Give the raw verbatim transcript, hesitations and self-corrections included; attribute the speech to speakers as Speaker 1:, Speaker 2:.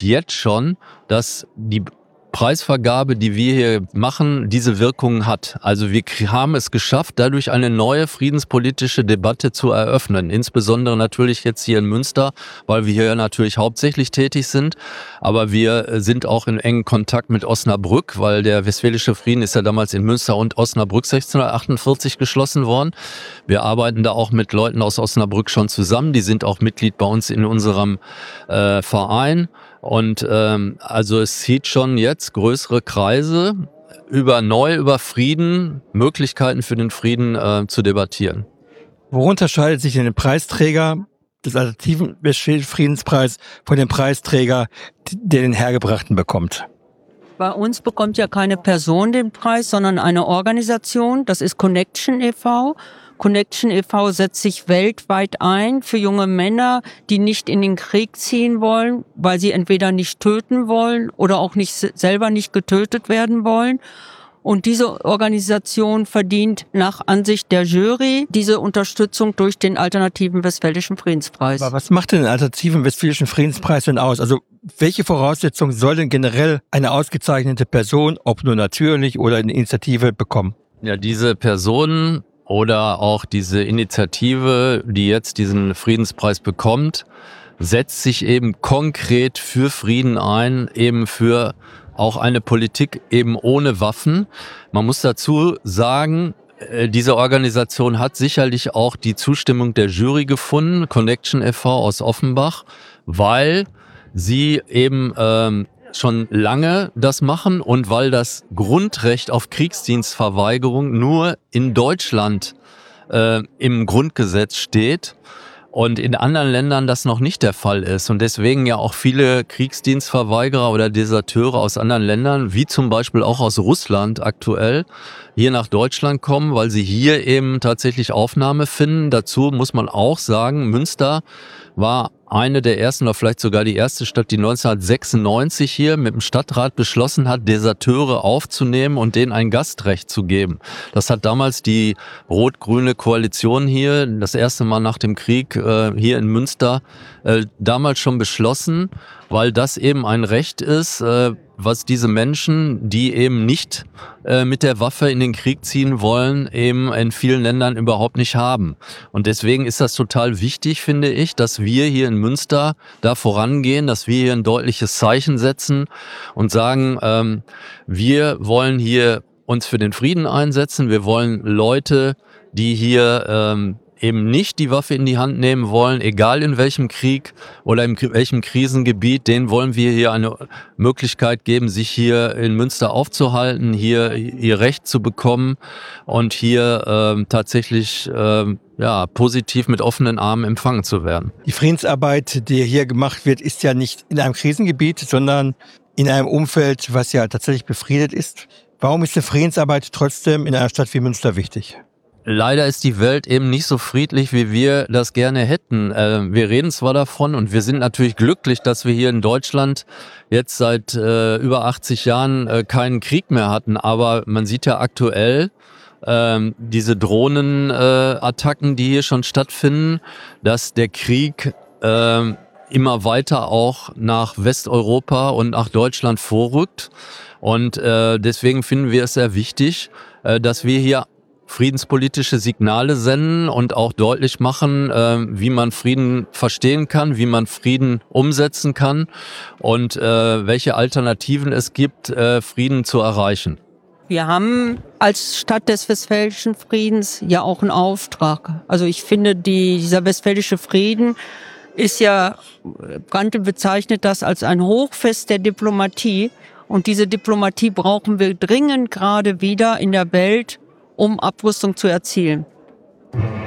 Speaker 1: jetzt schon, dass die Preisvergabe, die wir hier machen, diese Wirkung hat. Also wir haben es geschafft, dadurch eine neue friedenspolitische Debatte zu eröffnen. Insbesondere natürlich jetzt hier in Münster, weil wir hier natürlich hauptsächlich tätig sind. Aber wir sind auch in engem Kontakt mit Osnabrück, weil der Westfälische Frieden ist ja damals in Münster und Osnabrück sechzehnhundertachtundvierzig geschlossen worden. Wir arbeiten da auch mit Leuten aus Osnabrück schon zusammen. Die sind auch Mitglied bei uns in unserem äh, Verein. Und ähm, also es zieht schon jetzt größere Kreise, über neu über Frieden, Möglichkeiten für den Frieden äh, zu debattieren.
Speaker 2: Worin unterscheidet sich denn der Preisträger des alternativen Westfälischen Friedenspreis von dem Preisträger, der den Hergebrachten bekommt?
Speaker 3: Bei uns bekommt ja keine Person den Preis, sondern eine Organisation, das ist Connection e V Connection e V setzt sich weltweit ein für junge Männer, die nicht in den Krieg ziehen wollen, weil sie entweder nicht töten wollen oder auch nicht selber nicht getötet werden wollen. Und diese Organisation verdient nach Ansicht der Jury diese Unterstützung durch den alternativen Westfälischen Friedenspreis.
Speaker 2: Aber was macht denn den alternativen Westfälischen Friedenspreis denn aus? Also welche Voraussetzungen soll denn generell eine ausgezeichnete Person, ob nur natürlich oder eine Initiative, bekommen?
Speaker 1: Ja, diese Personen oder auch diese Initiative, die jetzt diesen Friedenspreis bekommt, setzt sich eben konkret für Frieden ein, eben für auch eine Politik eben ohne Waffen. Man muss dazu sagen, diese Organisation hat sicherlich auch die Zustimmung der Jury gefunden, Connection e V aus Offenbach, weil sie eben ähm, schon lange das machen und weil das Grundrecht auf Kriegsdienstverweigerung nur in Deutschland äh, im Grundgesetz steht und in anderen Ländern das noch nicht der Fall ist. Und deswegen ja auch viele Kriegsdienstverweigerer oder Deserteure aus anderen Ländern, wie zum Beispiel auch aus Russland aktuell, hier nach Deutschland kommen, weil sie hier eben tatsächlich Aufnahme finden. Dazu muss man auch sagen, Münster war eine der ersten oder vielleicht sogar die erste Stadt, die neunzehnhundertsechsundneunzig hier mit dem Stadtrat beschlossen hat, Deserteure aufzunehmen und denen ein Gastrecht zu geben. Das hat damals die rot-grüne Koalition hier, das erste Mal nach dem Krieg äh, hier in Münster, äh, damals schon beschlossen, weil das eben ein Recht ist, äh, was diese Menschen, die eben nicht äh, mit der Waffe in den Krieg ziehen wollen, eben in vielen Ländern überhaupt nicht haben. Und deswegen ist das total wichtig, finde ich, dass wir hier in Münster da vorangehen, dass wir hier ein deutliches Zeichen setzen und sagen, ähm, wir wollen hier uns für den Frieden einsetzen, wir wollen Leute, die hier ähm, eben nicht die Waffe in die Hand nehmen wollen, egal in welchem Krieg oder in welchem Krisengebiet, denen wollen wir hier eine Möglichkeit geben, sich hier in Münster aufzuhalten, hier ihr Recht zu bekommen und hier ähm, tatsächlich ähm, ja, positiv mit offenen Armen empfangen zu werden.
Speaker 2: Die Friedensarbeit, die hier gemacht wird, ist ja nicht in einem Krisengebiet, sondern in einem Umfeld, was ja tatsächlich befriedet ist. Warum ist die Friedensarbeit trotzdem in einer Stadt wie Münster wichtig?
Speaker 1: Leider ist die Welt eben nicht so friedlich, wie wir das gerne hätten. Äh, wir reden zwar davon und wir sind natürlich glücklich, dass wir hier in Deutschland jetzt seit äh, über achtzig Jahren äh, keinen Krieg mehr hatten, aber man sieht ja aktuell äh, diese Drohnenattacken, äh, die hier schon stattfinden, dass der Krieg äh, immer weiter auch nach Westeuropa und nach Deutschland vorrückt. Und äh, deswegen finden wir es sehr wichtig, äh, dass wir hier friedenspolitische Signale senden und auch deutlich machen, äh, wie man Frieden verstehen kann, wie man Frieden umsetzen kann und äh, welche Alternativen es gibt, äh, Frieden zu erreichen.
Speaker 3: Wir haben als Stadt des Westfälischen Friedens ja auch einen Auftrag. Also ich finde, die, dieser Westfälische Frieden ist ja, Brandte bezeichnet das als ein Hochfest der Diplomatie. Und diese Diplomatie brauchen wir dringend gerade wieder in der Welt, um Abrüstung zu erzielen.